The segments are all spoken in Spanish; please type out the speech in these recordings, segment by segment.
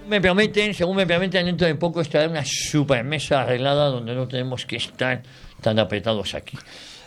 según me permiten, dentro de poco estará una super mesa arreglada donde no tenemos que estar tan apretados aquí.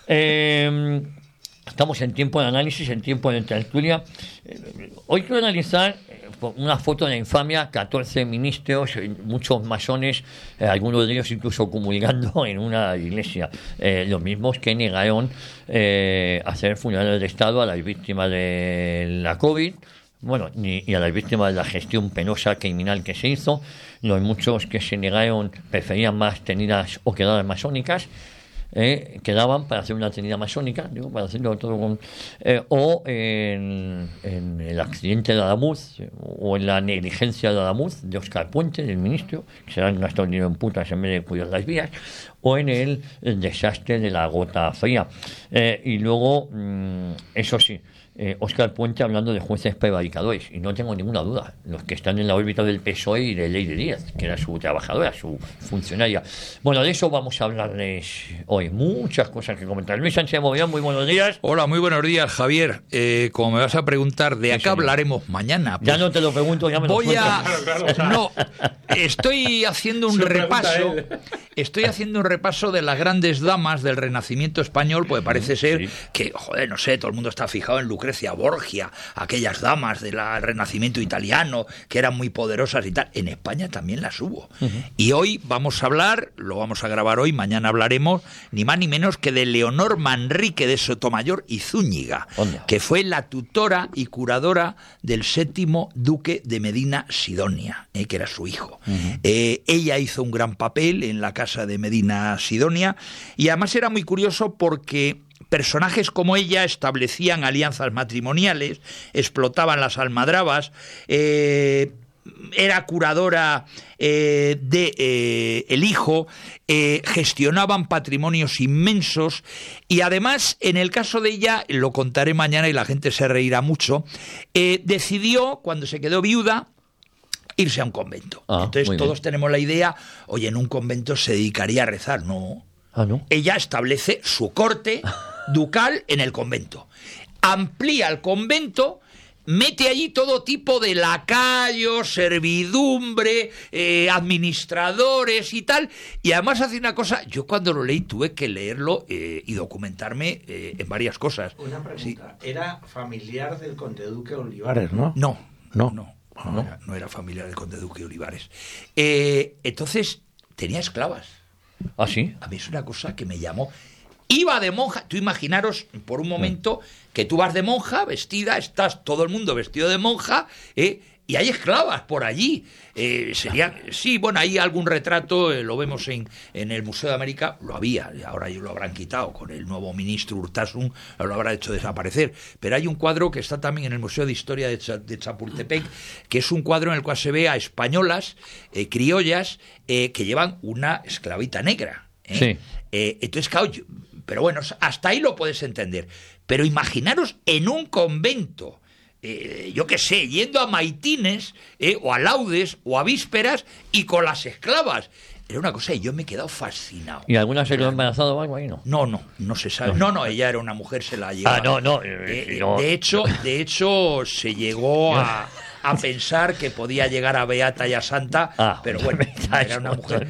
Estamos en tiempo de análisis, en tiempo de tertulia. Hoy quiero analizar una foto de la infamia, 14 ministros, muchos masones, algunos de ellos incluso comulgando en una iglesia. Los mismos que negaron hacer funerales de Estado a las víctimas de la COVID, y a las víctimas de la gestión penosa, criminal que se hizo. Los muchos que se negaron preferían más tenidas o quedadas masónicas. Quedaban para hacer una tenida masónica, para hacerlo todo con, o en el accidente de Adamuz, o en la negligencia de Adamuz, de Óscar Puente, del ministro, que se han gastado dinero en putas en vez de cuidar las vías, o en el desastre de la gota fría. Y luego, eso sí, Óscar Puente hablando de jueces prevaricadores, y no tengo ninguna duda, los que están en la órbita del PSOE y de Leire Díaz, que era su trabajadora, su funcionaria. Bueno, de eso vamos a hablarles hoy, muchas cosas que comentar. Luis Sánchez Mogollón, muy buenos días. Hola, muy buenos días, Javier. Como me vas a preguntar, ¿de acá hablaremos mañana? Pues ya no te lo pregunto, ya me lo cuentas. No, estoy haciendo un repaso. Estoy haciendo un repaso de las grandes damas del Renacimiento español, pues parece ser que, no sé, todo el mundo está fijado en Lucrecia Borgia, aquellas damas del Renacimiento italiano que eran muy poderosas y tal. En España también las hubo. Y hoy vamos a hablar, lo vamos a grabar hoy, mañana hablaremos, ni más ni menos que de Leonor Manrique de Sotomayor y Zúñiga, que fue la tutora y curadora del 7º duque de Medina Sidonia, que era su hijo. Ella hizo un gran papel en la casa de Medina Sidonia, y además era muy curioso porque personajes como ella establecían alianzas matrimoniales, explotaban las almadrabas, era curadora de el hijo, gestionaban patrimonios inmensos, y además, en el caso de ella, lo contaré mañana y la gente se reirá mucho, decidió, cuando se quedó viuda, irse a un convento. Entonces todos tenemos la idea, oye, en un convento se dedicaría a rezar. No. ¿No? Ella establece su corte ducal en el convento. Amplía el convento, mete allí todo tipo de lacayos, servidumbre, administradores y tal. Y además hace una cosa, yo cuando lo leí tuve que leerlo y documentarme en varias cosas. Una pregunta, ¿era familiar del conde duque Olivares, no? No era familiar del conde duque Olivares. Entonces, tenía esclavas. ¿Ah, sí? A mí es una cosa que me llamó. Iba de monja, tú imaginaros por un momento que tú vas de monja vestida, estás todo el mundo vestido de monja, y hay esclavas por allí. Hay algún retrato, lo vemos en el Museo de América, lo había, ahora lo habrán quitado, con el nuevo ministro Urtasun lo habrá hecho desaparecer, pero hay un cuadro que está también en el Museo de Historia de Chapultepec, que es un cuadro en el cual se ve a españolas, criollas, que llevan una esclavita negra. Sí. Entonces, claro, pero bueno, hasta ahí lo puedes entender. Pero imaginaros en un convento, yo qué sé, yendo a maitines, o a laudes, o a vísperas, y con las esclavas. Era una cosa y yo me he quedado fascinado. ¿Y alguna se quedó embarazada o algo ahí? No se sabe. No, ella era una mujer, se la llevaba. No. De hecho, se llegó a pensar que podía llegar a beata y a santa, pero bueno, era una mujer.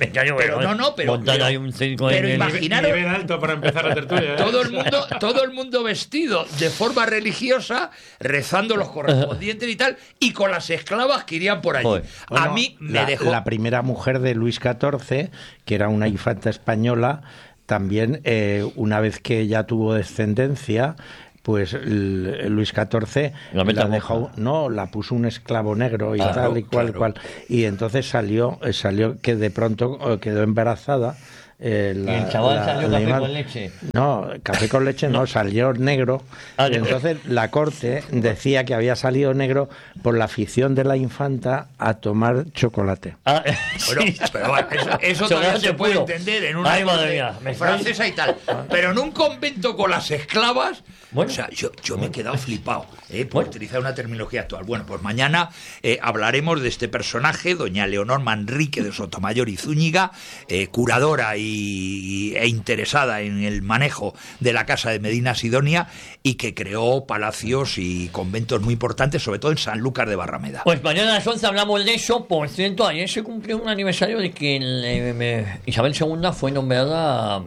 Pero imaginaros, nivel alto para empezar la tertulia. todo el mundo vestido de forma religiosa, rezando los correspondientes y tal, y con las esclavas que irían por allí. Bueno, a mí me dejó. La primera mujer de Luis XIV, que era una infanta española, también una vez que ella tuvo descendencia, pues Luis XIV la dejó, la puso un esclavo negro y tal y cual. Y entonces salió que de pronto quedó embarazada. ¿Y el chaval salió café con leche? No, café con leche no, salió negro. Y entonces la corte decía que había salido negro por la afición de la infanta a tomar chocolate. Pero bueno, eso todavía se puede entender en una francesa y tal. Pero en un convento con las esclavas, o sea, yo me he quedado flipado, por utilizar una terminología actual. Bueno, pues mañana hablaremos de este personaje, doña Leonor Manrique de Sotomayor y Zúñiga, curadora y e interesada en el manejo de la casa de Medina Sidonia y que creó palacios y conventos muy importantes, sobre todo en Sanlúcar de Barrameda. Pues mañana a las 11 hablamos de eso. Por cierto, ayer se cumplió un aniversario de que Isabel II fue nombrada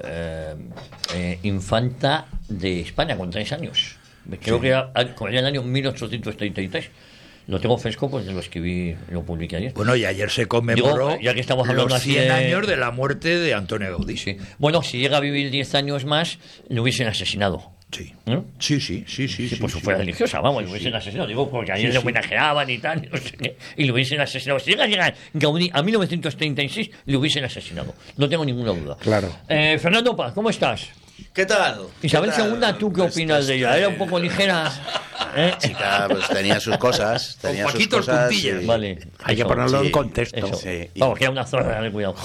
infanta de España con 3 años. Creo que era el año 1833. Lo tengo fresco porque lo escribí, lo publiqué ayer. Bueno, y ayer se conmemoró ya que estamos hablando los 100 años de la muerte de Antonio Gaudí. Sí. Bueno, si llega a vivir 10 años más, lo hubiesen asesinado. Sí. ¿No? Sí. Pues fuera religiosa, vamos, lo hubiesen asesinado. Digo, porque ayer le homenajeaban y tal, no sé qué, y lo hubiesen asesinado. Si llega a llegar Gaudí a 1936, lo hubisen asesinado. No tengo ninguna duda. Claro. Fernando Paz, ¿cómo estás? ¿Qué tal? Isabel ¿Qué tal? II, ¿tú qué opinas de ella? ¿Era un poco ligera? Chica, pues tenía sus cosas. Tenía sus Paquitos cosas. puntillas. Y... Vale. Hay que Eso, ponerlo sí, en contexto. eso. Sí. Vamos, que era una zorra, dale cuidado.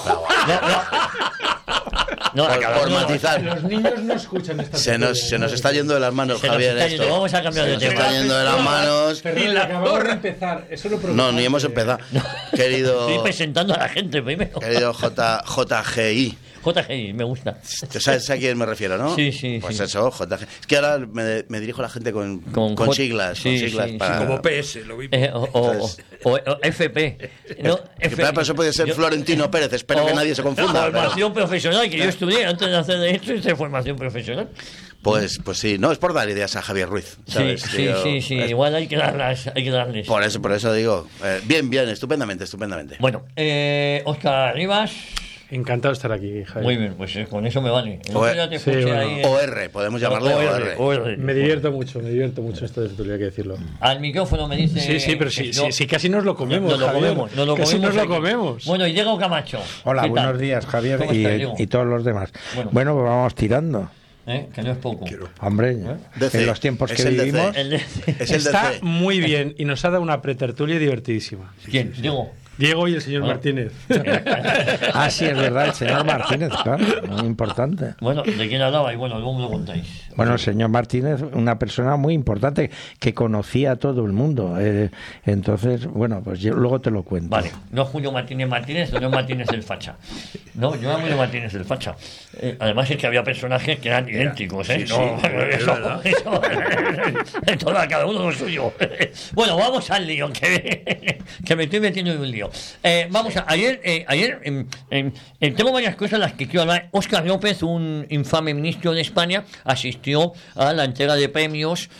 No, Por matizar. Los niños no escuchan esta Se nos está yendo de las manos, Se nos Javier. está yendo. Esto. Vamos a cambiar Se de nos tema. está yendo de las manos. Fernando, acabamos de empezar. Eso lo No, preocupante. ni hemos empezado. Querido, Estoy presentando a la gente primero. querido JGI. JGI, me gusta. ¿Tú sabes a quién me refiero, no? Sí. Pues eso, JG. Es que ahora me dirijo a la gente con siglas. Sí, con siglas sí, para... Como PS, lo mismo. O FP. No, Pero eso puede ser Florentino Pérez. Espero que nadie se confunda. pero- Formación profesional, que yo estudié antes de hacer derecho, hice formación profesional. Pues sí, no, es por dar ideas a Javier Ruiz. ¿sabes? Sí, Digo, es- igual hay que darles. Por eso digo. Bien, estupendamente. Bueno, Óscar Rivas. Encantado de estar aquí, Javier. Muy bien, pues con eso me vale. El O- otro día te sí, escuché bueno. ahí, OR, podemos llamarle OR. OR. Me divierto mucho esto de tertulia, hay que decirlo. Al micrófono me dice. Sí, pero sí, casi nos lo comemos, Nos lo Javier. comemos, Casi nos lo aquí. comemos. Bueno, y Diego Camacho. Hola, ¿qué tal? buenos días, Javier, ¿Cómo estás, Diego? y todos los demás. Bueno. Pues vamos tirando. Que no es poco. Hombre, DC. en los tiempos Es que el DC. vivimos... Es el Está DC. muy bien y nos ha dado una pretertulia divertidísima. ¿Quién? Diego. Diego y el señor Hola. Martínez. Ah, sí, es verdad, el señor Martínez, claro, muy importante. Bueno, ¿de quién hablaba? Y bueno, luego me lo contáis. Bueno, el señor Martínez, una persona muy importante que conocía a todo el mundo. Entonces, bueno, pues yo luego te lo cuento. Vale, no Julio Martínez, sino Martínez el Facha. No, yo era Julio Martínez el Facha. Además es que había personajes que eran idénticos, ¿eh? Sí, No, es verdad. cada uno lo suyo. Bueno, vamos al lío, que me estoy metiendo en un lío. Vamos a, ayer tengo varias cosas de las que quiero hablar. Óscar López, un infame ministro de España, asistió a la entrega de premios,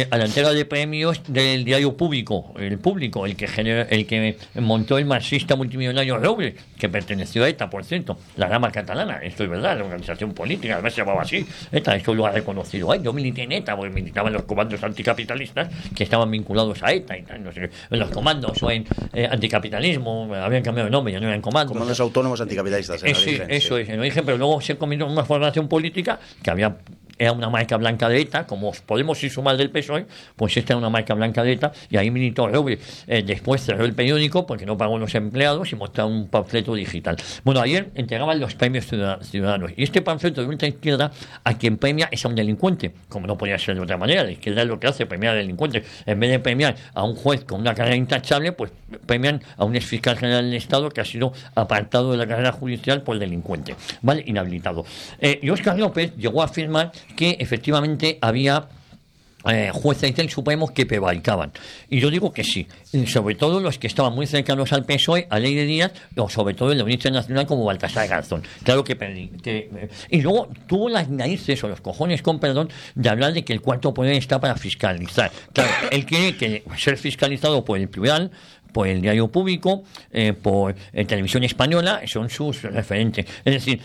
del diario Público, el que montó el marxista multimillonario Robles, que perteneció a ETA, por cierto, la rama catalana, esto es verdad, la organización política, además se llamaba así, ETA, esto lo ha reconocido. Yo milité en ETA, porque militaba en los comandos anticapitalistas que estaban vinculados a ETA y tal, no sé, en los comandos o en anticapitalismo, habían cambiado de nombre, ya no eran comandos. Comandos autónomos anticapitalistas. En Sí, origen, eso es, en origen, pero luego se combinó una formación política que era una marca blanca de ETA, como Podemos y Sumar del PSOE, pues esta era una marca blanca de ETA, y ahí militó Robles. Después cerró el periódico porque no pagó los empleados y mostraba un panfleto digital. Bueno, ayer entregaban los premios ciudadanos, y este panfleto de ultra izquierda a quien premia es a un delincuente, como no podía ser de otra manera. La izquierda es lo que hace, premiar a delincuentes. En vez de premiar a un juez con una carrera intachable, pues premian a un exfiscal general del Estado que ha sido apartado de la carrera judicial por delincuente, ¿vale? Inhabilitado. Y Óscar López llegó a afirmar que efectivamente había jueces del Supremo que prevaricaban. Y yo digo que sí, sobre todo los que estaban muy cercanos al PSOE, a Ley de Díaz, o sobre todo en la Unidad Nacional como Baltasar Garzón. Claro y luego tuvo las narices o los cojones, con perdón, de hablar de que el cuarto poder está para fiscalizar. Claro, él quiere que ser fiscalizado por el plural, por el diario Público, por Televisión Española, son sus referentes. Es decir,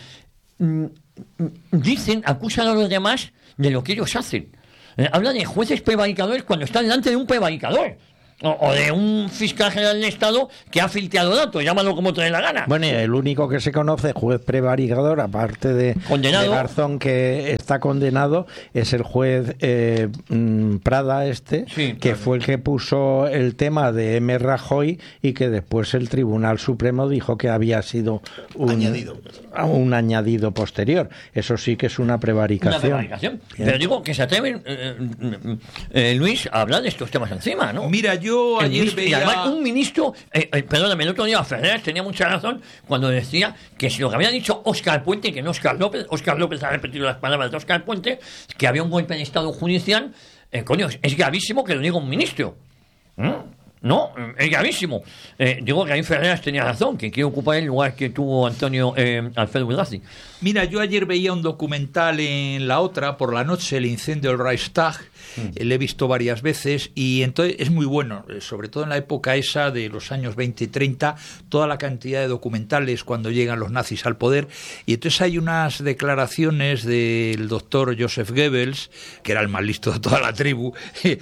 acusan a los demás de lo que ellos hacen. Habla de jueces prevaricadores cuando están delante de un prevaricador. O de un fiscal general del Estado que ha filtrado datos, llámalo como te dé la gana. Bueno, y el único que se conoce, juez prevaricador, aparte de Garzón, que está condenado, es el juez Prada sí, que fue el que puso el tema de M. Rajoy y que después el Tribunal Supremo dijo que había sido un añadido posterior. Eso sí que es una prevaricación. Una prevaricación. Pero digo que se atreven, Luis, a hablar de estos temas encima, ¿no? Mira, yo yo ayer Y veía... además un ministro, perdóname, el otro día Fernández tenía mucha razón cuando decía que si lo que había dicho Óscar Puente, que no Óscar López ha repetido las palabras de Óscar Puente, que había un golpe de Estado judicial, coño, es gravísimo que lo diga un ministro. No, es gravísimo. Digo que ahí Fernández tenía razón, que quiere ocupar el lugar que tuvo Antonio Alfredo Udazzi. Mira, yo ayer veía un documental en La Otra, por la noche, el incendio del Reichstag, lo he visto varias veces y entonces es muy bueno, sobre todo en la época esa de los años 20 y 30, toda la cantidad de documentales cuando llegan los nazis al poder, y entonces hay unas declaraciones del doctor Joseph Goebbels, que era el más listo de toda la tribu,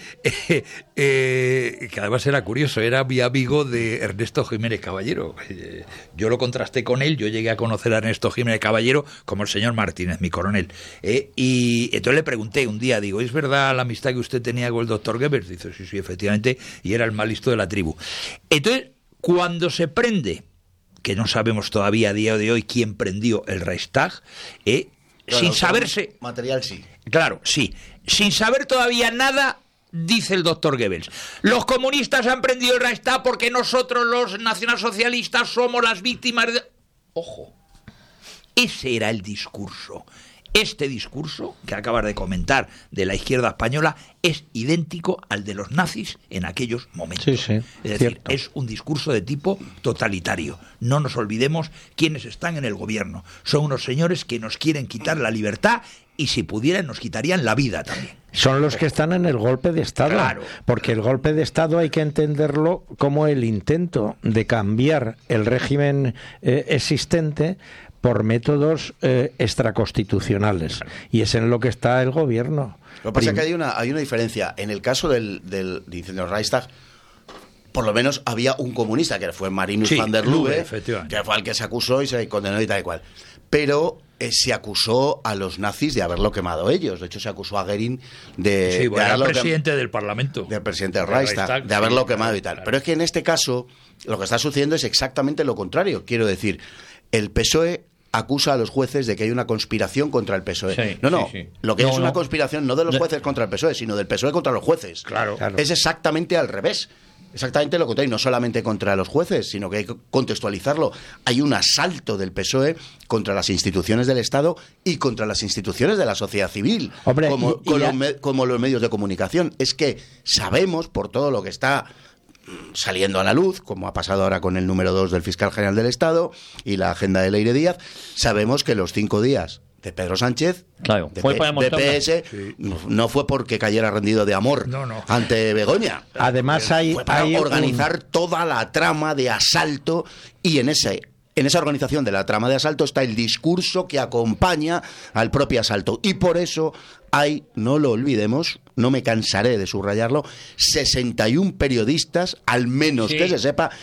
que además era curioso, era mi amigo de Ernesto Jiménez Caballero. Yo lo contrasté con él, yo llegué a conocer a Ernesto Jiménez Caballero como el señor Martínez, mi coronel. Y entonces le pregunté un día, digo, ¿es verdad la amistad que usted tenía con el doctor Goebbels? Dice, sí, efectivamente, y era el más listo de la tribu. Entonces, cuando se prende, que no sabemos todavía a día de hoy quién prendió el Reichstag, sin saberse... Material sí. Claro, sí. Sin saber todavía nada, dice el doctor Goebbels, los comunistas han prendido el Reichstag porque nosotros los nacionalsocialistas somos las víctimas de... Ojo, ese era el discurso. Este discurso que acabas de comentar de la izquierda española es idéntico al de los nazis en aquellos momentos. Sí, sí, es decir, cierto. es un discurso de tipo totalitario. No nos olvidemos quiénes están en el gobierno. Son unos señores que nos quieren quitar la libertad y si pudieran nos quitarían la vida también. Son los que están en el golpe de Estado, Claro. porque el golpe de Estado hay que entenderlo como el intento de cambiar el régimen existente por métodos extraconstitucionales, y es en lo que está el gobierno. Lo que pasa es que hay una diferencia. En el caso del incendio del Reichstag, por lo menos había un comunista, que fue Marinus van der Lubbe, que fue el que se acusó y se condenó y tal y cual. Pero se acusó a los nazis de haberlo quemado ellos. De hecho, se acusó a Goering de era presidente del Parlamento. Del presidente del Reichstag, de haberlo quemado y tal. Claro. Pero es que en este caso, lo que está sucediendo es exactamente lo contrario. Quiero decir, el PSOE acusa a los jueces de que hay una conspiración contra el PSOE. Sí, sí. Lo que es una conspiración no de los jueces contra el PSOE, sino del PSOE contra los jueces. Claro. Es exactamente al revés. Exactamente lo contrario, no solamente contra los jueces, sino que hay que contextualizarlo. Hay un asalto del PSOE contra las instituciones del Estado y contra las instituciones de la sociedad civil, Hombre, como los medios de comunicación. Es que sabemos, por todo lo que está saliendo a la luz, como ha pasado ahora con el número 2 del fiscal general del Estado y la agenda de Leire Díaz, sabemos que los 5 días de Pedro Sánchez, claro, de PS, no fue porque cayera rendido de amor ante Begoña. Además fue para organizar toda la trama de asalto, y en esa organización de la trama de asalto está el discurso que acompaña al propio asalto. Y por eso hay, no lo olvidemos, no me cansaré de subrayarlo, 61 periodistas, al menos que se sepa,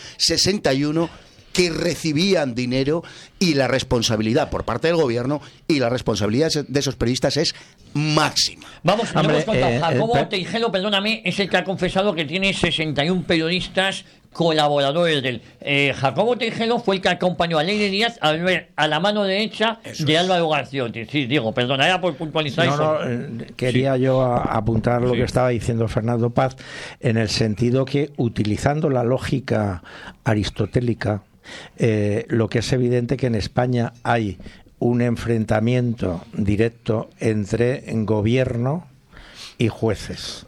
61 que recibían dinero, y la responsabilidad por parte del gobierno y la responsabilidad de esos periodistas es máxima. Vamos, no hemos contado. Jacobo Teijelo, perdóname, es el que ha confesado que tiene 61 periodistas colaboradores de él. Jacobo Teijelo fue el que acompañó a Leire Díaz a ver a la mano derecha de Álvaro Garciotti. Sí, digo, perdona, era por puntualizar eso. Quería yo apuntar lo que estaba diciendo Fernando Paz, en el sentido que, utilizando la lógica aristotélica, lo que es evidente que en España hay un enfrentamiento directo entre gobierno y jueces.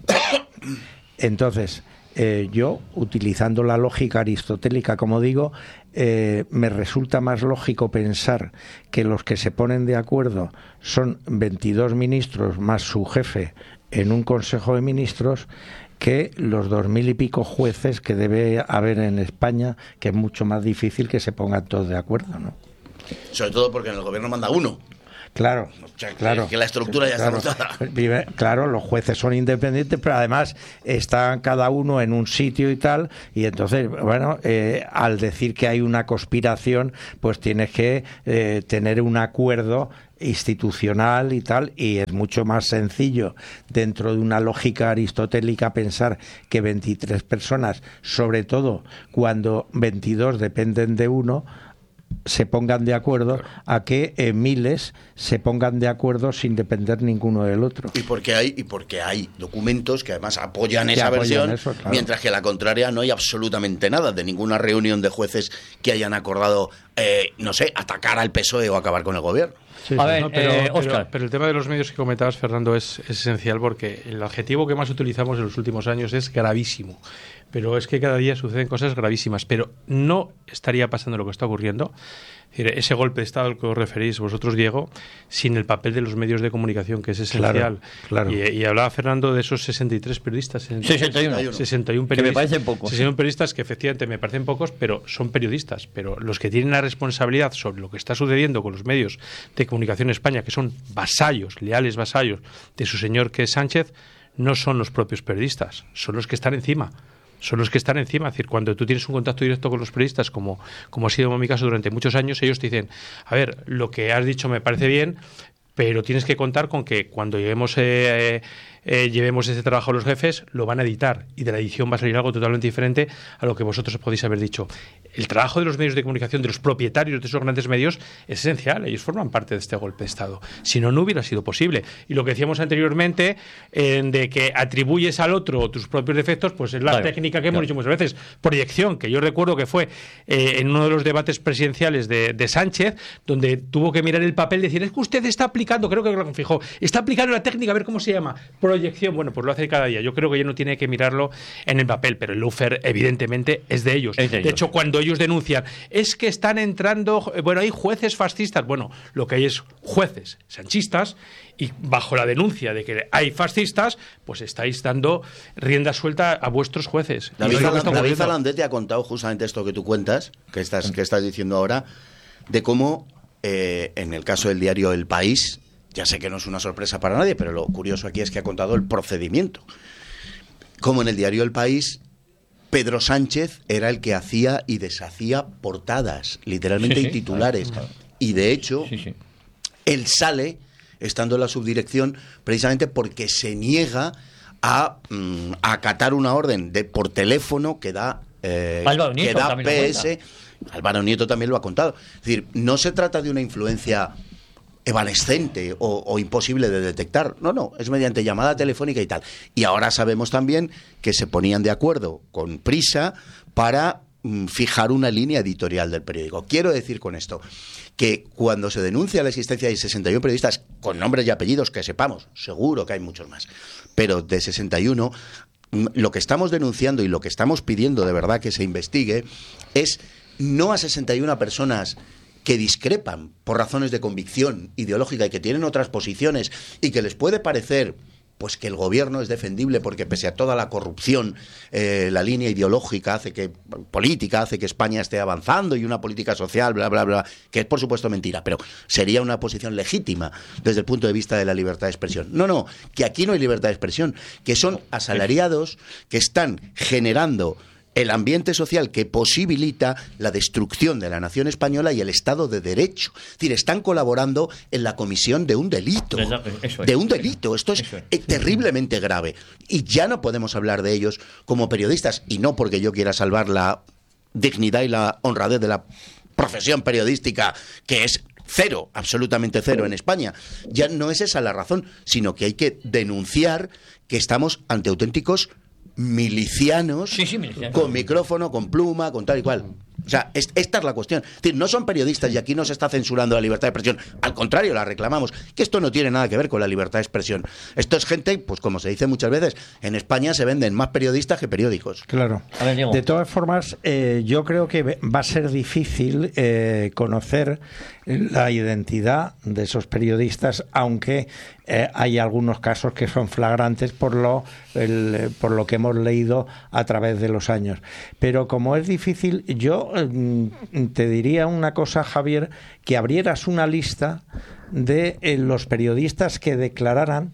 Entonces, yo, utilizando la lógica aristotélica, como digo, me resulta más lógico pensar que los que se ponen de acuerdo son 22 ministros más su jefe en un Consejo de Ministros, que los 2000 y pico jueces que debe haber en España, que es mucho más difícil que se pongan todos de acuerdo, ¿no? Sobre todo porque en el gobierno manda uno. Claro, o sea, claro. Que la estructura ya está montada. Claro, los jueces son independientes, pero además están cada uno en un sitio y tal, y entonces, bueno, al decir que hay una conspiración, pues tienes que tener un acuerdo institucional y tal, y es mucho más sencillo dentro de una lógica aristotélica pensar que 23 personas, sobre todo cuando 22 dependen de uno, se pongan de acuerdo a que miles se pongan de acuerdo sin depender ninguno del otro. Y porque hay documentos que además apoyan esa versión, eso, claro. Mientras que la contraria no hay absolutamente nada de ninguna reunión de jueces que hayan acordado, no sé, atacar al PSOE o acabar con el gobierno. Sí, A ver, pero el tema de los medios que comentabas, Fernando, es esencial porque el adjetivo que más utilizamos en los últimos años es gravísimo. Pero es que cada día suceden cosas gravísimas. Pero no estaría pasando lo que está ocurriendo, es decir, ese golpe de Estado al que os referís vosotros, Diego, sin el papel de los medios de comunicación, que es esencial. Claro. Y hablaba Fernando de esos 63 periodistas. 61 periodistas. Que me parecen pocos. 61 periodistas que efectivamente me parecen pocos, pero son periodistas. Pero los que tienen la responsabilidad sobre lo que está sucediendo con los medios de comunicación en España, que son vasallos, leales vasallos de su señor, que es Sánchez, no son los propios periodistas, son los que están encima. Son los que están encima. Es decir, cuando tú tienes un contacto directo con los periodistas, como ha sido en mi caso durante muchos años, ellos te dicen, a ver, lo que has dicho me parece bien, pero tienes que contar con que cuando llevemos ese trabajo a los jefes, lo van a editar y de la edición va a salir algo totalmente diferente a lo que vosotros podéis haber dicho. El trabajo de los medios de comunicación, de los propietarios de esos grandes medios, es esencial. Ellos forman parte de este golpe de Estado. Si no, no hubiera sido posible. Y lo que decíamos anteriormente, de que atribuyes al otro tus propios defectos, pues es la técnica que hemos dicho muchas veces. Proyección, que yo recuerdo que fue en uno de los debates presidenciales de Sánchez, donde tuvo que mirar el papel y decir, es que usted está aplicando, creo que lo fijó, está aplicando la técnica, a ver cómo se llama, proyección. Bueno, pues lo hace cada día. Yo creo que ya no tiene que mirarlo en el papel, pero el lawfare evidentemente es de ellos. De hecho, cuando ellos denuncian, es que están entrando, hay jueces fascistas. Bueno, lo que hay es jueces sanchistas y bajo la denuncia de que hay fascistas, pues estáis dando rienda suelta a vuestros jueces. David Zalandetti ha contado justamente esto que tú cuentas, que estás diciendo ahora, de cómo en el caso del diario El País, ya sé que no es una sorpresa para nadie, pero lo curioso aquí es que ha contado el procedimiento. Como en el diario El País, Pedro Sánchez era el que hacía y deshacía portadas, literalmente, y titulares. Claro. Y de hecho, él sale, estando en la subdirección, precisamente porque se niega a acatar una orden por teléfono que da PS. Álvaro Nieto también lo ha contado. Es decir, no se trata de una influencia evanescente o imposible de detectar. No, es mediante llamada telefónica y tal. Y ahora sabemos también que se ponían de acuerdo con Prisa para fijar una línea editorial del periódico. Quiero decir con esto que cuando se denuncia la existencia de 61 periodistas con nombres y apellidos, que sepamos, seguro que hay muchos más, pero de 61, lo que estamos denunciando y lo que estamos pidiendo de verdad que se investigue es no a 61 personas que discrepan por razones de convicción ideológica y que tienen otras posiciones y que les puede parecer pues que el gobierno es defendible porque pese a toda la corrupción la línea ideológica política hace que España esté avanzando y una política social, bla, bla, bla, que es por supuesto mentira, pero sería una posición legítima desde el punto de vista de la libertad de expresión. No, que aquí no hay libertad de expresión, que son asalariados que están generando el ambiente social que posibilita la destrucción de la nación española y el Estado de Derecho. Es decir, están colaborando en la comisión de un delito. De un delito. Esto es terriblemente grave. Y ya no podemos hablar de ellos como periodistas, y no porque yo quiera salvar la dignidad y la honradez de la profesión periodística, que es cero, absolutamente cero en España. Ya no es esa la razón, sino que hay que denunciar que estamos ante auténticos milicianos, con micrófono, con pluma, con tal y cual. O sea, esta es la cuestión. Es decir, no son periodistas y aquí no se está censurando la libertad de expresión. Al contrario, la reclamamos. Que esto no tiene nada que ver con la libertad de expresión. Esto es gente, pues como se dice muchas veces, en España se venden más periodistas que periódicos. Claro. De todas formas, yo creo que va a ser difícil conocer la identidad de esos periodistas, aunque hay algunos casos que son flagrantes por lo que hemos leído a través de los años. Pero como es difícil, yo te diría una cosa, Javier, que abrieras una lista de los periodistas que declararan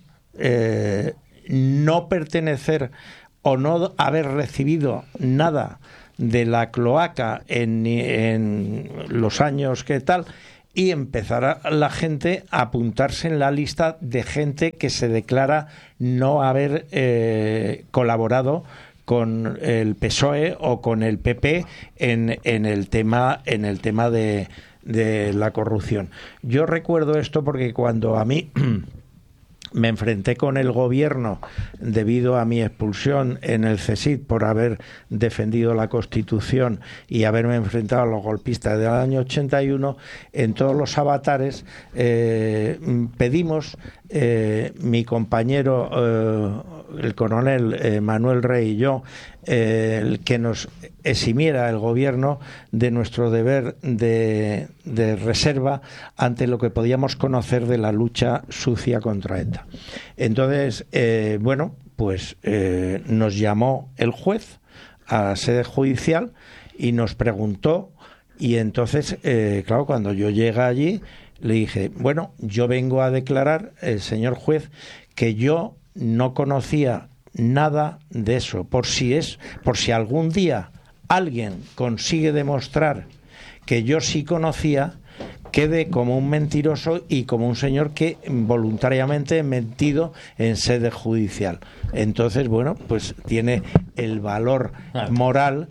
no pertenecer o no haber recibido nada de la cloaca en los años que tal, y empezará la gente a apuntarse en la lista de gente que se declara no haber colaborado con el PSOE o con el PP en el tema de la corrupción. Yo recuerdo esto porque cuando a mí me enfrenté con el gobierno debido a mi expulsión en el CSIC por haber defendido la Constitución y haberme enfrentado a los golpistas del año 81, en todos los avatares pedimos, mi compañero el coronel Manuel Rey y yo, que nos eximiera el gobierno de nuestro deber de reserva ante lo que podíamos conocer de la lucha sucia contra ETA. Entonces, nos llamó el juez a la sede judicial y nos preguntó, y entonces, claro, cuando yo llegué allí, le dije, bueno, yo vengo a declarar, señor juez, que yo no conocía nada de eso, por si algún día alguien consigue demostrar que yo sí conocía, quede como un mentiroso y como un señor que voluntariamente he mentido en sede judicial. Entonces, bueno, pues tiene el valor moral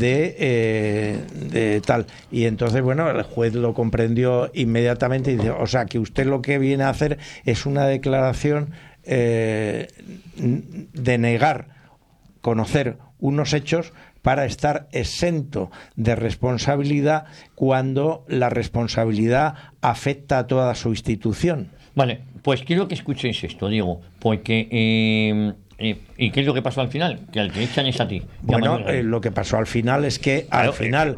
de tal. Y entonces, bueno, el juez lo comprendió inmediatamente y dice, o sea, que usted lo que viene a hacer es una declaración de negar conocer unos hechos para estar exento de responsabilidad cuando la responsabilidad afecta a toda su institución. Vale, pues quiero que escuchéis esto, Diego, porque ¿y qué es lo que pasó al final? Que al que echan es a ti. Bueno, lo que pasó al final es que al final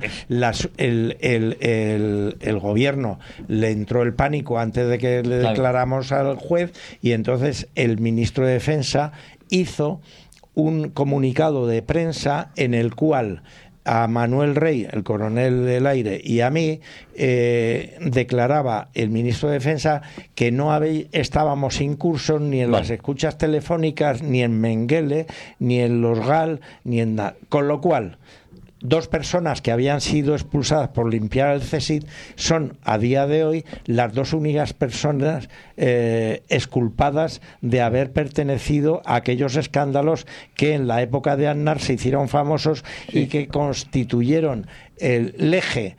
el gobierno le entró el pánico antes de que le declaramos al juez, y entonces el ministro de Defensa hizo un comunicado de prensa en el cual a Manuel Rey, el coronel del aire, y a mí declaraba el ministro de Defensa que no estábamos incursos ni en las escuchas telefónicas, ni en Mengele, ni en los GAL, ni en nada. Con lo cual, dos personas que habían sido expulsadas por limpiar el CSIC son a día de hoy las dos únicas personas exculpadas de haber pertenecido a aquellos escándalos que en la época de Aznar se hicieron famosos y que constituyeron el eje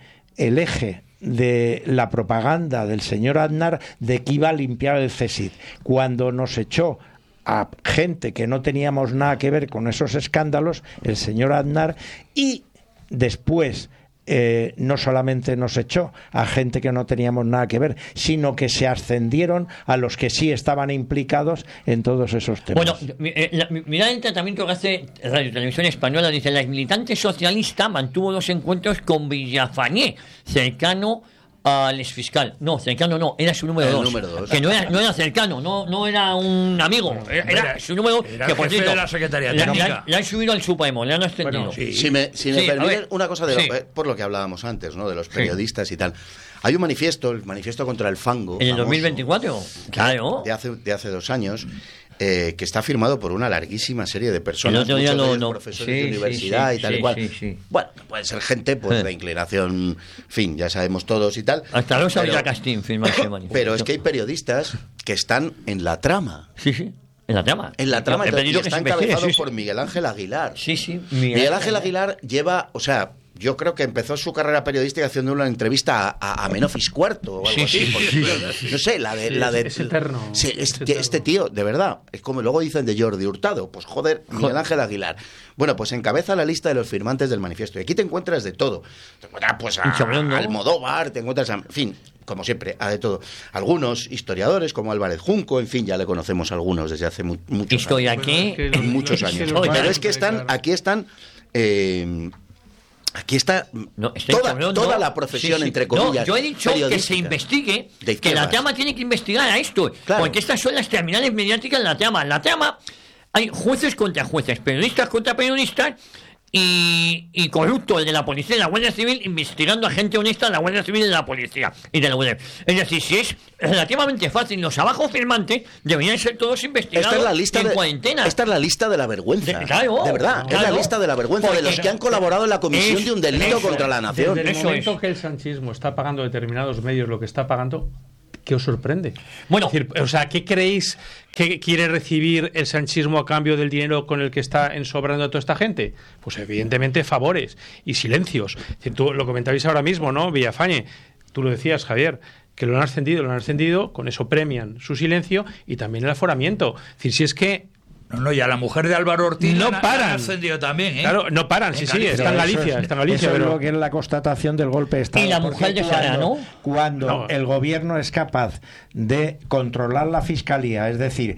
de la propaganda del señor Aznar de que iba a limpiar el CSIC, cuando nos echó a gente que no teníamos nada que ver con esos escándalos, el señor Aznar, y después no solamente nos echó a gente que no teníamos nada que ver, sino que se ascendieron a los que sí estaban implicados en todos esos temas. Bueno, mirad el tratamiento que hace Radio Televisión Española. Dice, la militante socialista mantuvo 2 encuentros con Villafañé, cercano al exfiscal. No, cercano no, era su número 2. Que no era cercano, no era un amigo, era su número 2, que por cierto, de la Secretaría le han subido al Supremo, le han ascendido. Bueno, sí. Si me permiten una cosa por lo que hablábamos antes, ¿no? De los periodistas y tal. Hay un manifiesto, el manifiesto contra el fango. ¿En el 2024? Claro. De hace 2 años. Que está firmado por una larguísima serie de personas, muchos de ellos profesores de universidad y tal y cual. Bueno, puede ser gente de inclinación, en fin, ya sabemos todos y tal. Hasta Rosa Villacastín firma ese manifiesto. Pero es que hay periodistas que están en la trama. Sí. En la trama. En la trama, y está encabezado por Miguel Ángel Aguilar. Miguel Ángel Aguilar lleva, o sea, yo creo que empezó su carrera periodística haciendo una entrevista a Menofis IV o algo así. No sé, es eterno. Este tío, de verdad, es como luego dicen de Jordi Hurtado. Pues joder, Miguel Ángel Aguilar. Bueno, pues encabeza la lista de los firmantes del manifiesto. Y aquí te encuentras de todo. Te encuentras pues a Almodóvar, te encuentras en fin, como siempre, a de todo. Algunos historiadores, como Álvarez Junco, en fin, ya le conocemos a algunos desde hace muchos años. Muchos años. Pero es que aquí están... Aquí está toda la profesión, entre comillas. Yo he dicho que se investigue, que la trama tiene que investigar a esto, porque estas son las terminales mediáticas de la trama. En la trama hay jueces contra jueces, periodistas contra periodistas, y corruptos de la policía y de la Guardia Civil investigando a gente honesta de la Guardia Civil y de la policía y de la UDEF. Es decir, si es relativamente fácil, los abajo firmantes deberían ser todos investigados cuarentena. Esta es la lista de la vergüenza. De verdad, es la lista de la vergüenza de los que han colaborado en la comisión de un delito contra la nación. Desde el momento que el sanchismo está pagando determinados medios lo que está pagando, ¿qué os sorprende? Bueno, es decir, o sea, ¿qué creéis que quiere recibir el sanchismo a cambio del dinero con el que está ensobrando a toda esta gente? Pues evidentemente favores y silencios. Es decir, tú lo comentabais ahora mismo, ¿no, Villafañe? Tú lo decías, Javier, que lo han ascendido, con eso premian su silencio y también el aforamiento. Es decir, si es que No, y a la mujer de Álvaro Ortiz no la paran. han ascendido también, ¿eh? Claro, no paran, sí, está en Galicia, Eso pero es lo que es la constatación del golpe de Estado. Y la mujer de Sara, ¿no? Cuando el gobierno es capaz de controlar la fiscalía, es decir,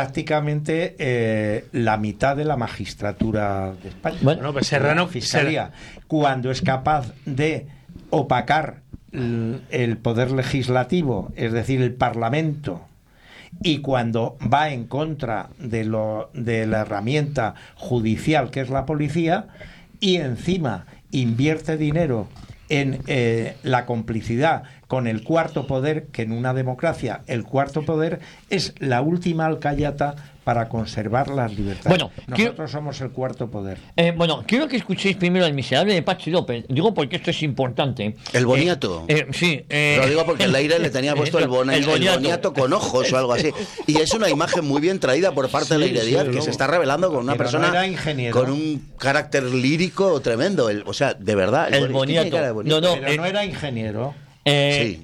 prácticamente la mitad de la magistratura de España. Bueno, pues Serrano, fiscalía, cuando es capaz de opacar el poder legislativo, es decir, el Parlamento, y cuando va en contra de la herramienta judicial que es la policía, y encima invierte dinero en la complicidad con el cuarto poder, que en una democracia el cuarto poder es la última alcayata para conservar las libertades. Bueno, nosotros somos el cuarto poder. Bueno, quiero que escuchéis primero El miserable de Pachi López. Digo porque esto es importante. El boniato. Sí. Lo digo porque el Leire le tenía puesto el boniato con ojos o algo así. Y es una imagen muy bien traída por parte de Leire Díaz, que se está revelando con una persona con un carácter lírico tremendo. O sea, de verdad. El boniato. Pero no era ingeniero. Sí,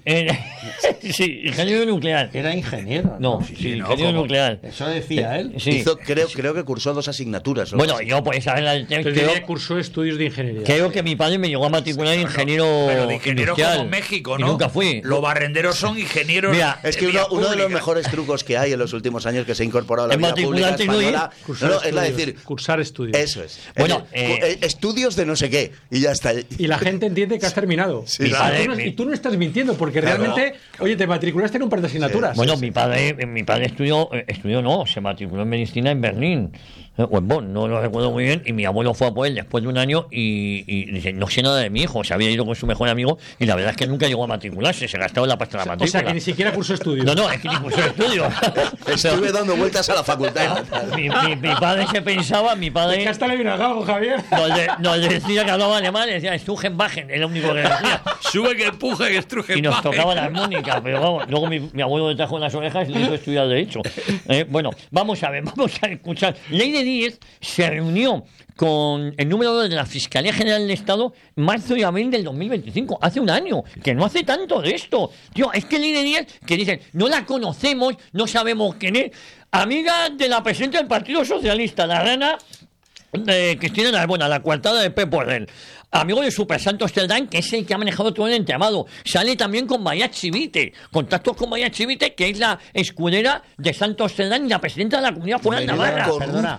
ingeniero nuclear. Era ingeniero. No, ingeniero nuclear. Eso decía él. Sí. Creo que cursó 2 asignaturas. Bueno, yo pues saber cursó estudios de ingeniería. Creo que mi padre me llegó a matricular ingeniero. Pero de ingeniero industrial, como México, ¿no? Y nunca fui. Los barrenderos son ingenieros. Mira, es que uno de los mejores trucos que hay en los últimos años que se ha incorporado a la vida pública española es la decir cursar estudios. Eso es. Bueno, estudios de no sé qué y ya está. Y la gente entiende que has terminado. Sí, y tú no estás mintiendo porque realmente, oye, te matriculaste en un par de asignaturas. Bueno, mi padre estudió no, se matriculó en medicina en Berlín. O en Bonn, no lo recuerdo muy bien, y mi abuelo fue a por él después de un año y dice, no sé nada de mi hijo, se había ido con su mejor amigo y la verdad es que nunca llegó a matricularse, se gastaba la pasta de la matrícula. O sea, que ni siquiera cursó estudios. No, es que ni cursó estudios. Estuve dando vueltas a la facultad. Mi padre se pensaba, mi padre... Es que hasta le vino a galgo, Javier. Nos decía que hablaba alemán, decía, Strugenbachen, es lo único que decía. Sube que empuje, que Strugenbachen. Y nos tocaba la armónica, pero vamos, luego mi abuelo le trajo unas orejas y le hizo estudiar Derecho. Bueno, vamos a escuchar. Leire Díez se reunió con el número 2 de la Fiscalía General del Estado marzo y abril del 2025, hace un año, que no hace tanto de esto. Tío, es que Leire Díez, que dicen, no la conocemos, no sabemos quién es, amiga de la presidenta del Partido Socialista, la rana Cristina Narbona, la coartada de Pep Borrell. Amigo de Super Santos Cerdán, que es el que ha manejado todo el entramado. Sale también con María Chivite, contactos con María Chivite, que es la escudera de Santos Cerdán y la presidenta de la Comunidad Foral Navarra.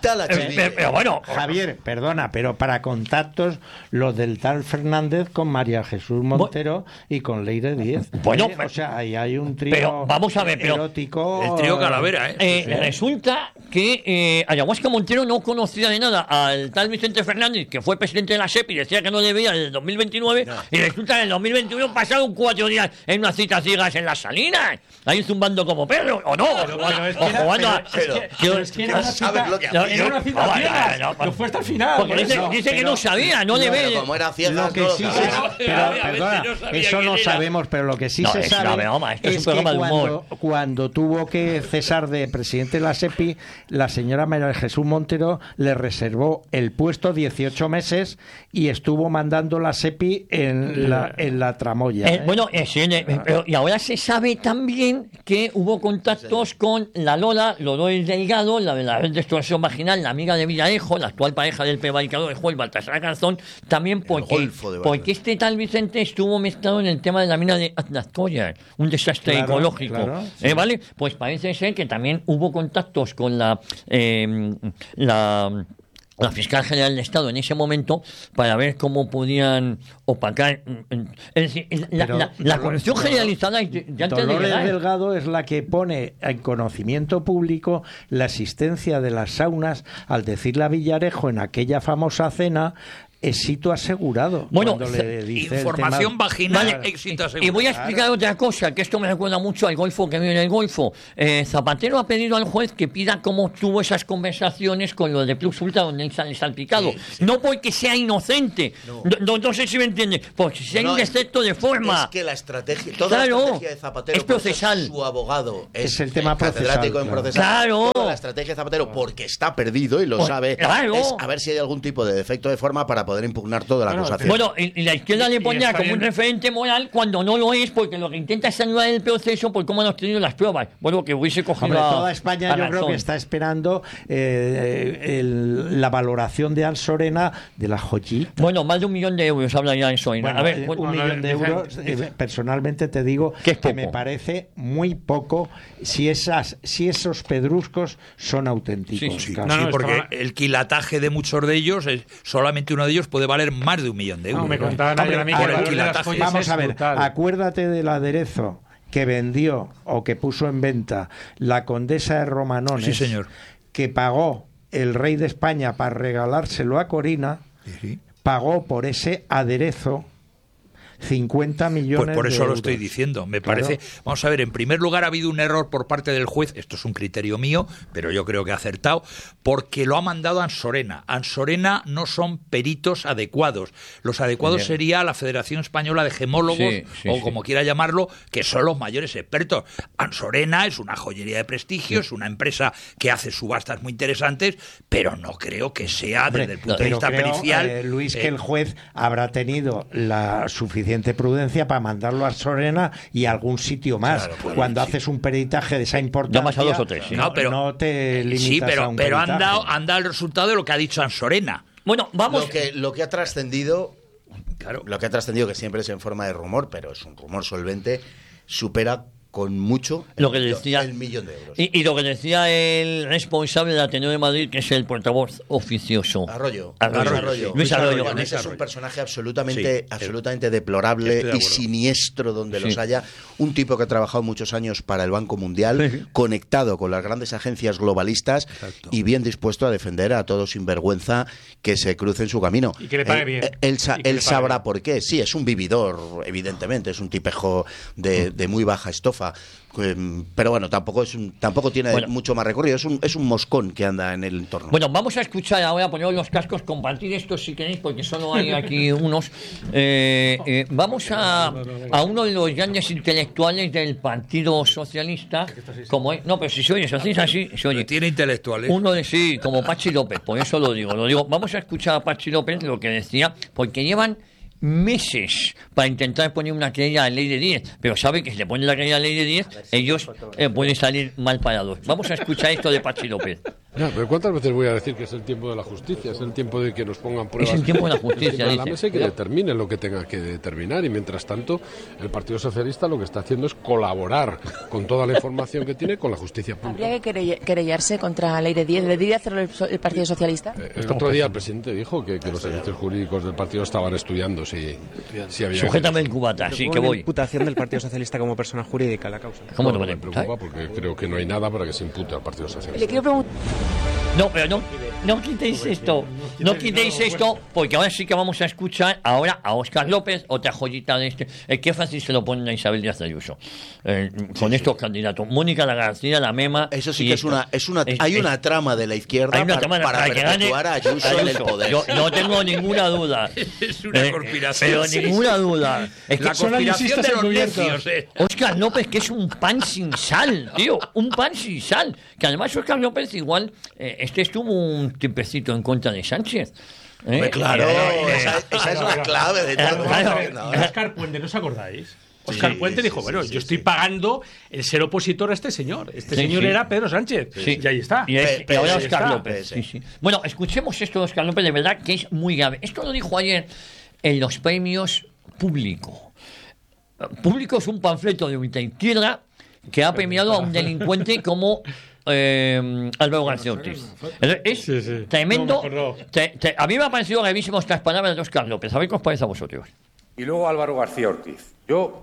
Pero bueno, Javier, perdona, pero para contactos, los del tal Fernández con María Jesús Montero y con Leire Díez. Bueno, o sea, ahí hay un trío pero vamos a ver, erótico. El trío Calavera, Resulta que Ayahuasca Montero no conocía de nada al tal Vicente Fernández, que fue presidente de la SEP y decía que no le veía desde el 2029, y resulta que en el 2021 pasaron 4 días en unas citas ciegas en las Salinas, ahí zumbando como perro, o no, o jugando a... ¿Sabes lo que hacía? Era una cita ciega, que fue hasta el final. Porque dice que no sabía, no le ve... Como era ciega, lo que sí perdona, eso no sabemos, pero lo que sí se sabe es que cuando tuvo que cesar de presidente de la SEPI, la señora María Jesús Montero le reservó el puesto 18 meses y estuvo mandando la SEPI en la tramoya. Bueno, pero, y ahora se sabe también que hubo contactos con la Lola Delgado, la de la red de extorsión vaginal, la amiga de Villarejo, la actual pareja del prevaricador de Juan Baltasar Garzón, también porque este tal Vicente estuvo mezclado en el tema de la mina de Aznavour, un desastre ecológico. Claro, sí. ¿Vale? Pues parece ser que también hubo contactos con la fiscal general del Estado en ese momento para ver cómo podían opacar. Es decir, la corrupción generalizada de antes Dolores de llegar. Delgado es la que pone en conocimiento público la existencia de las saunas al decirle a Villarejo en aquella famosa cena éxito asegurado. Bueno, le dice información vaginal, vale, éxito asegurado. Y voy a explicar otra cosa, que esto me recuerda mucho al Golfo que vive en el Golfo. Zapatero ha pedido al juez que pida cómo tuvo esas conversaciones con los de Plus Ultra donde él sale salpicado. Sí. No porque sea inocente, no sé si me entiende, porque si hay un defecto de forma. Es que la estrategia, toda la estrategia de Zapatero es procesal. Su abogado es el tema catedrático en procesal. Claro. Toda la estrategia de Zapatero, porque está perdido y lo sabe, es a ver si hay algún tipo de defecto de forma para poder impugnar toda la acusación. Bueno, y la izquierda le ponía como un referente moral cundo no lo es, porque lo que intenta es anular el proceso por cómo han obtenido las pruebas. Bueno, que hubiese cogido toda España yo creo que está esperando la valoración de Ansorena de la joyita. Bueno, más de 1 millón de euros habla ya Ansorena. Bueno, a ver, 1 millón de euros, personalmente te digo que me parece muy poco si esos pedruscos son auténticos. Sí, porque el quilataje de muchos de ellos, solamente uno de ellos puede valer más de 1 millón de euros. No, me contaban ayer a mí que vamos a ver, acuérdate del aderezo que vendió o que puso en venta la condesa de Romanones, sí, señor, que pagó el rey de España para regalárselo a Corina, sí. Pagó por ese aderezo 50 millones de euros. Pues por eso lo estoy diciendo. Me parece. Vamos a ver, en primer lugar ha habido un error por parte del juez, esto es un criterio mío, pero yo creo que ha acertado, porque lo ha mandado a Ansorena. Ansorena no son peritos adecuados. Los adecuados sería la Federación Española de Gemólogos, como quiera llamarlo, que son los mayores expertos. Ansorena es una joyería de prestigio, es una empresa que hace subastas muy interesantes, pero no creo que sea desde el punto de vista pericial. Luis, que el juez habrá tenido la suficiente prudencia para mandarlo a Ansorena y a algún sitio más. Claro, pues, cuando haces un peritaje de esa importancia, más a 2 o 3, no te limitas a un pero peritaje. han dado el resultado de lo que ha dicho Ansorena. Bueno, vamos. Lo que ha trascendido, lo que ha trascendido, que siempre es en forma de rumor, pero es un rumor solvente, supera con mucho lo que decía, el millón de euros. Y lo que decía el responsable del Ateneo de Madrid, que es el portavoz oficioso. Arroyo. Luis Arroyo. Es un personaje absolutamente deplorable y siniestro donde los haya. Un tipo que ha trabajado muchos años para el Banco Mundial, conectado con las grandes agencias globalistas y bien dispuesto a defender a todo sinvergüenza que se cruce en su camino. Y que le pague bien. Él sabrá por qué. Sí, es un vividor, evidentemente. Es un tipejo de muy baja estofa. Pero bueno, tampoco tiene mucho más recorrido, es un moscón que anda en el entorno. Bueno, vamos a escuchar ahora, poneros los cascos, compartir esto si queréis, porque solo hay aquí unos. Vamos a uno de los grandes intelectuales del Partido Socialista, como no, pero si se oye, así se oye. Tiene intelectuales. Uno de como Pachi López, por eso lo digo. Vamos a escuchar a Pachi López lo que decía, porque llevan meses para intentar poner una querella a la ley de 10, pero saben que si le ponen la querella a la ley de 10 ellos pueden salir mal parados. Vamos a escuchar esto de Pachi López. Ya, pero ¿cuántas veces voy a decir que es el tiempo de la justicia? Es el tiempo de que nos pongan pruebas. Es el tiempo de la justicia, la mesa y que determine lo que tenga que determinar. Y mientras tanto, el Partido Socialista lo que está haciendo es colaborar con toda la información que tiene con la justicia pública. ¿Habría que querellarse contra la ley de 10? ¿Debería hacerlo el Partido Socialista? El otro día el presidente dijo que los servicios jurídicos del partido estaban estudiando si había... Sujétame el cubata, sí, que voy. Imputación del Partido Socialista como persona jurídica a la causa. ¿Cómo te me preocupa? Porque creo que no hay nada para que se impute al Partido Socialista. Le quiero preguntar... No, pero no quitéis esto. No quitéis esto, porque ahora sí que vamos a escuchar ahora a Óscar López, otra joyita de este. Qué fácil se lo ponen a Isabel Díaz Ayuso. Con estos candidatos. Mónica García, la Mema. Eso sí que hay una trama de la izquierda para perpetuar a Ayuso en el poder. Yo no tengo ninguna duda. Es una conspiración. Pero ninguna duda. Es que la conspiración de los necios. Óscar López, que es un pan sin sal, tío. Un pan sin sal. Que además Óscar López igual... estuvo un tiempecito en contra de Sánchez. Claro, esa es la clave de todo. Óscar Puente, ¿no os acordáis? Óscar Puente dijo, yo estoy pagando el ser opositor a este señor. Este señor era Pedro Sánchez. Y ahí está. Y ahora Óscar López. Bueno, escuchemos esto de Óscar López, de verdad que es muy grave. Esto lo dijo ayer en los premios Público. Público es un panfleto de Ultraizquierda que ha premiado a un delincuente como... Álvaro García Ortiz. Es tremendo. A mí me ha parecido gravísimo estas palabras de Óscar López. A ver qué os parece a vosotros. Y luego Álvaro García Ortiz. Yo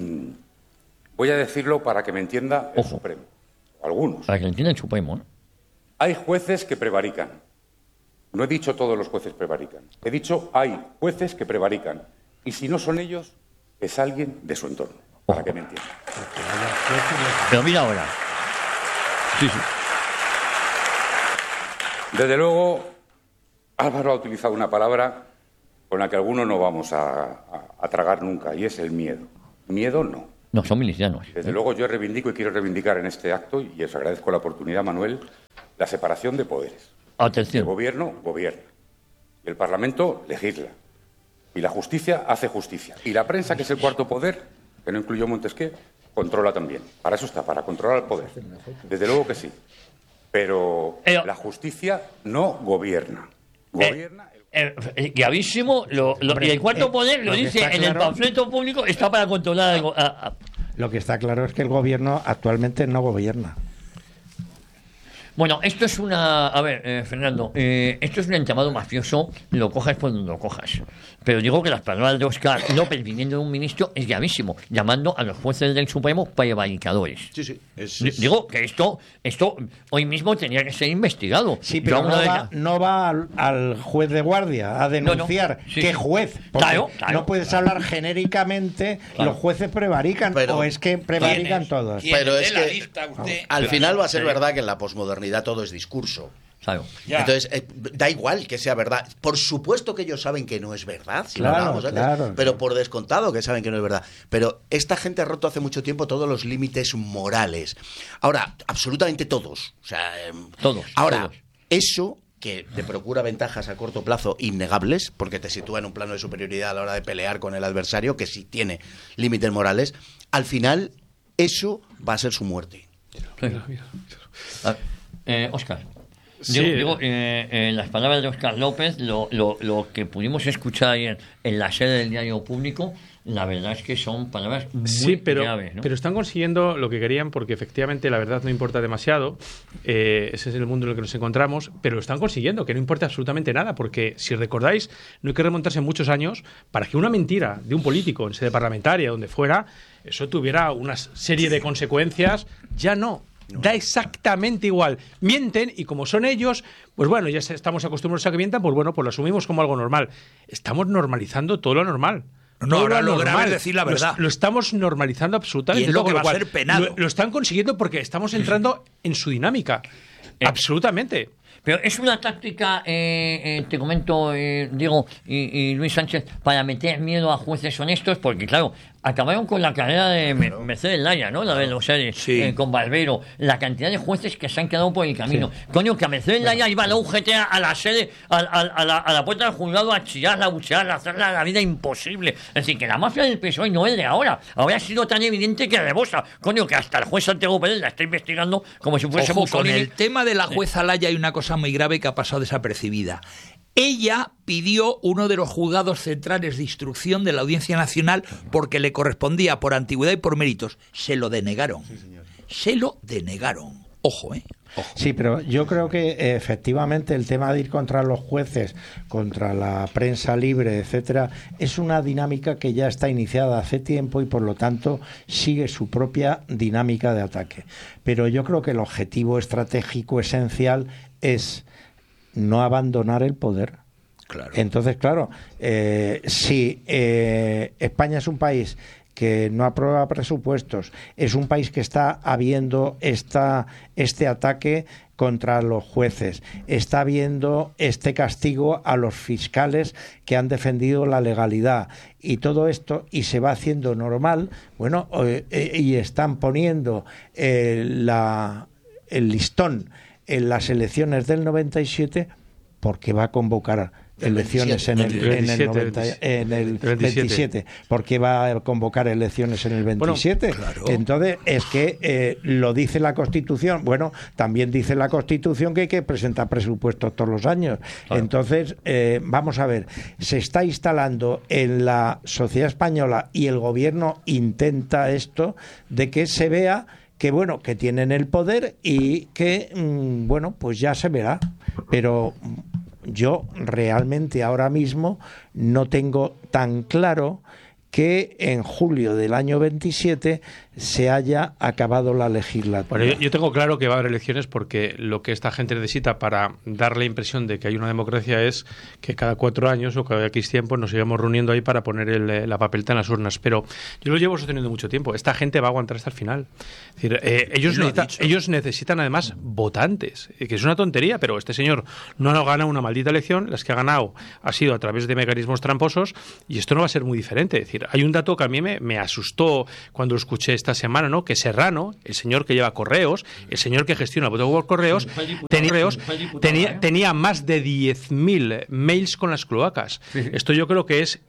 voy a decirlo para que me entienda el Supremo. Algunos. Para que lo entienda el Supremo, ¿no? Hay jueces que prevarican. No he dicho todos los jueces prevarican. He dicho hay jueces que prevarican. Y si no son ellos, es alguien de su entorno. Para que me entiendan. Pero mira ahora. Sí. Desde luego, Álvaro ha utilizado una palabra con la que algunos no vamos a tragar nunca, y es el miedo. Miedo no. No, son milicianos. Desde luego yo reivindico y quiero reivindicar en este acto, y os agradezco la oportunidad, Manuel, la separación de poderes. Atención. El gobierno gobierna, y el Parlamento legisla, y la justicia hace justicia. Y la prensa, que es el cuarto poder, que no incluyó Montesquieu, controla también. Para eso está, para controlar el poder. Desde luego que sí. Pero la justicia no gobierna. Gobierna... Gravísimo, y el cuarto poder lo dice en el panfleto público, está para controlar algo. Lo que está claro es que el gobierno actualmente no gobierna. Bueno, esto es una... A ver, Fernando, esto es un entramado mafioso, lo cojas por donde lo cojas. Pero digo que las palabras de Óscar López viniendo de un ministro es gravísimo, llamando a los jueces del Supremo prevaricadores. Sí. Digo que esto hoy mismo tenía que ser investigado. Sí, pero no va al juez de guardia a denunciar. No. Sí, ¿Qué juez? Claro. No puedes hablar genéricamente, los jueces prevarican, o es que prevarican todos. Pero es que al final va a ser verdad que en la posmodernidad todo es discurso. Claro. Entonces, da igual que sea verdad. Por supuesto que ellos saben que no es verdad, pero por descontado que saben que no es verdad. Pero esta gente ha roto hace mucho tiempo todos los límites morales. Ahora, absolutamente todos. O sea, todos. Ahora, eso que te procura ventajas a corto plazo innegables, porque te sitúa en un plano de superioridad a la hora de pelear con el adversario, que sí tiene límites morales, al final eso va a ser su muerte. Óscar. Sí. Digo, las palabras de Óscar López, lo que pudimos escuchar en la sede del diario público, la verdad es que son palabras muy graves, ¿no? Pero están consiguiendo lo que querían, porque efectivamente la verdad no importa demasiado. Ese es el mundo en el que nos encontramos, pero están consiguiendo que no importe absolutamente nada, porque si recordáis, no hay que remontarse muchos años para que una mentira de un político en sede parlamentaria, donde fuera, eso tuviera una serie de consecuencias. Ya no. Da exactamente igual. Mienten, y como son ellos, pues bueno, ya estamos acostumbrados a que mientan, pues bueno, pues lo asumimos como algo normal. Estamos normalizando todo lo normal. No, ahora lo grave es decir la verdad. Lo estamos normalizando absolutamente. Y es lo que va a ser penado. Lo están consiguiendo porque estamos entrando en su dinámica. Absolutamente. Pero es una táctica, te comento, Diego y Luis Sánchez, para meter miedo a jueces honestos, porque claro, acabaron con la carrera de Mercedes Laya, ¿no? La de los seres, con Barbero, la cantidad de jueces que se han quedado por el camino. Coño, que a Mercedes Laya iba a la UGT a la sede, a la puerta del juzgado a chillarla, a buchearla, a hacerle la vida imposible. Es decir, que la mafia del PSOE no es de ahora. Ahora ha sido tan evidente que rebosa. Coño, que hasta el juez Santiago Pérez la está investigando como si fuese Mussolini. Con el tema de la jueza Laya hay una cosa muy grave que ha pasado desapercibida. Ella pidió uno de los juzgados centrales de instrucción de la Audiencia Nacional porque le correspondía por antigüedad y por méritos. Se lo denegaron. Se lo denegaron. Ojo, ¿eh? Ojo. Sí, pero yo creo que efectivamente el tema de ir contra los jueces, contra la prensa libre, etcétera, es una dinámica que ya está iniciada hace tiempo y por lo tanto sigue su propia dinámica de ataque. Pero yo creo que el objetivo estratégico esencial es no abandonar el poder. Claro. Entonces, claro, si España es un país que no aprueba presupuestos, es un país que está habiendo este ataque contra los jueces, está habiendo este castigo a los fiscales que han defendido la legalidad y todo esto, y se va haciendo normal, bueno, y están poniendo el listón en las elecciones del 97, porque va a convocar elecciones en el 27, porque va a convocar elecciones en el 27. Bueno, claro. Entonces, es que lo dice la Constitución. Bueno, también dice la Constitución que hay que presentar presupuestos todos los años. Claro. Entonces, vamos a ver, se está instalando en la sociedad española, y el gobierno intenta esto, de que se vea que bueno, que tienen el poder y que bueno, pues ya se verá. Pero yo realmente ahora mismo no tengo tan claro que en julio del año 27 se haya acabado la legislatura. Bueno, yo tengo claro que va a haber elecciones porque lo que esta gente necesita para dar la impresión de que hay una democracia es que cada 4 años o cada X tiempo nos sigamos reuniendo ahí para poner la papeleta en las urnas. Pero yo lo llevo sosteniendo mucho tiempo. Esta gente va a aguantar hasta el final. Es decir, ellos necesitan además votantes, que es una tontería, pero este señor no ha ganado una maldita elección. Las que ha ganado ha sido a través de mecanismos tramposos y esto no va a ser muy diferente. Es decir, hay un dato que a mí me asustó cuando lo escuché esta semana, ¿no? Que Serrano, el señor que lleva correos, el señor que gestiona el voto por correos, tenía más de 10.000 mails con las cloacas. Esto yo creo que es